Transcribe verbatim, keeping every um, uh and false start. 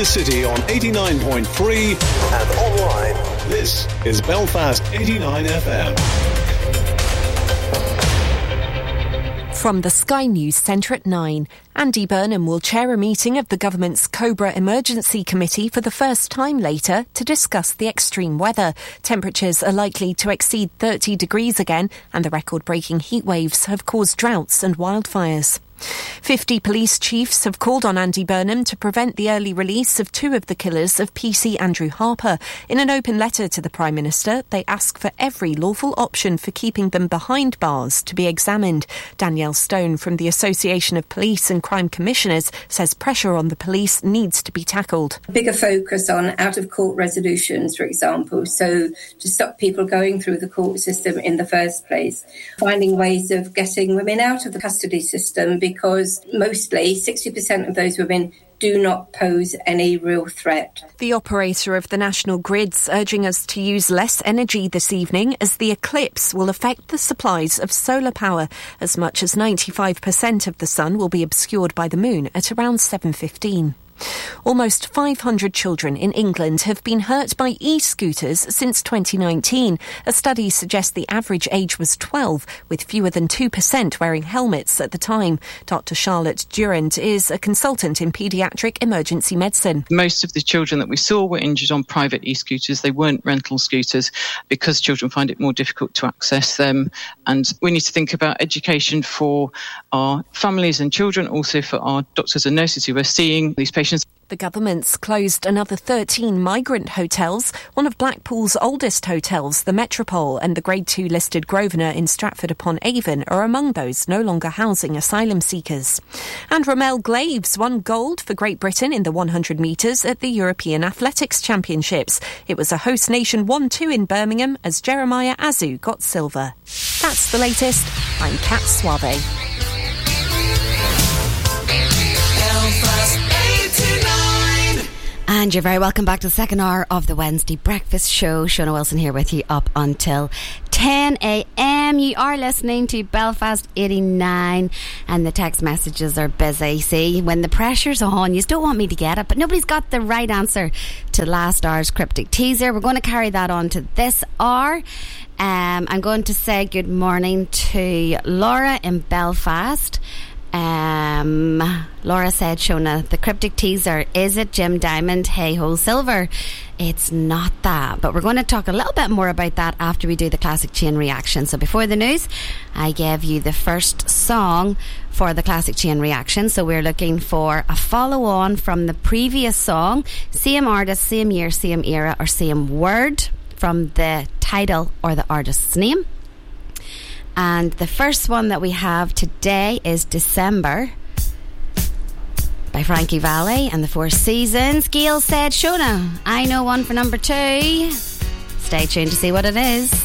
the city on eighty-nine point three and online. This is Belfast eighty-nine F M. From the Sky News Centre at nine, Andy Burnham will chair a meeting of the government's Cobra Emergency Committee for the first time later to discuss the extreme weather. Temperatures are likely to exceed thirty degrees again, and the record-breaking heat waves have caused droughts and wildfires. Fifty police chiefs have called on Andy Burnham to prevent the early release of two of the killers of P C Andrew Harper. In an open letter to the Prime Minister, they ask for every lawful option for keeping them behind bars to be examined. Danielle Stone from the Association of Police and Crime Commissioners says pressure on the police needs to be tackled. A bigger focus on out-of-court resolutions, for example, so to stop people going through the court system in the first place. Finding ways of getting women out of the custody system, because mostly sixty percent of those women do not pose any real threat. The operator of the National Grid's urging us to use less energy this evening as the eclipse will affect the supplies of solar power. As much as ninety-five percent of the sun will be obscured by the moon at around seven fifteen. Almost five hundred children in England have been hurt by e-scooters since twenty nineteen. A study suggests the average age was twelve, with fewer than two percent wearing helmets at the time. Doctor Charlotte Durand is a consultant in paediatric emergency medicine. Most of the children that we saw were injured on private e-scooters. They weren't rental scooters because children find it more difficult to access them. And we need to think about education for our families and children, also for our doctors and nurses who are seeing these patients. The government's closed another thirteen migrant hotels. One of Blackpool's oldest hotels, the Metropole, and the Grade two listed Grosvenor in Stratford-upon-Avon are among those no longer housing asylum seekers. And Ramel Glaves won gold for Great Britain in the one hundred metres at the European Athletics Championships. It was a host nation one two in Birmingham as Jeremiah Azu got silver. That's the latest. I'm Kat Suave. And you're very welcome back to the second hour of the Wednesday Breakfast Show. Shona Wilson here with you up until ten a.m. You are listening to Belfast eighty-nine, and the text messages are busy. See, when the pressure's on, you don't want me to get it, but nobody's got the right answer to last hour's cryptic teaser. We're going to carry that on to this hour. Um, I'm going to say good morning to Laura in Belfast. Um, Laura said, Shona, the cryptic teaser, is it Jim Diamond, Hey Ho Silver? It's not that, but we're going to talk a little bit more about that after we do the classic chain reaction. So before the news, I gave you the first song for the classic chain reaction. So we're looking for a follow on from the previous song, same artist, same year, same era, or same word from the title or the artist's name. And the first one that we have today is December by Frankie Valli and the Four Seasons. Gail said, Shona, I know one for number two. Stay tuned to see what it is.